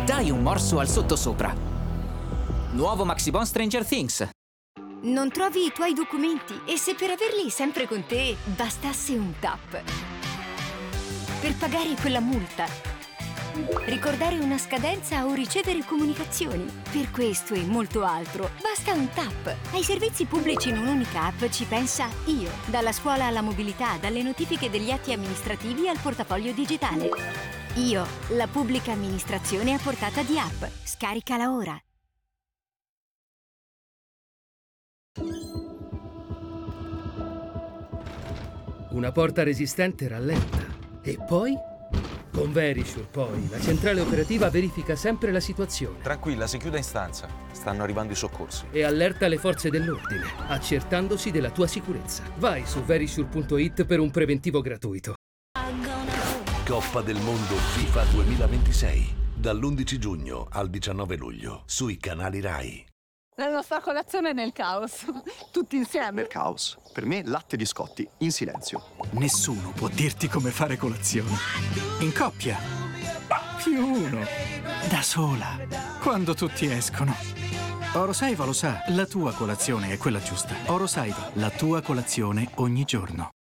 Dai un morso al sottosopra. Nuovo Maxibon Stranger Things. Non trovi i tuoi documenti e se per averli sempre con te bastasse un tap. Per pagare quella multa, ricordare una scadenza o ricevere comunicazioni. Per questo e molto altro, basta un tap. Ai servizi pubblici in un'unica app ci pensa Io. Dalla scuola alla mobilità, dalle notifiche degli atti amministrativi al portafoglio digitale. Io, la pubblica amministrazione a portata di app. Scaricala ora. Una porta resistente rallenta. E poi? Con Verisure, poi, la centrale operativa verifica sempre la situazione. Tranquilla, si chiude in stanza. Stanno arrivando i soccorsi. E allerta le forze dell'ordine, accertandosi della tua sicurezza. Vai su verisure.it per un preventivo gratuito. Coppa del Mondo FIFA 2026. Dall'11 giugno al 19 luglio. Sui canali Rai. La nostra colazione è nel caos, tutti insieme. Nel caos. Per me latte di Scotti, in silenzio. Nessuno può dirti come fare colazione. In coppia. Più uno. Da sola. Quando tutti escono. Orosaiva lo sa, la tua colazione è quella giusta. Orosaiva, la tua colazione ogni giorno.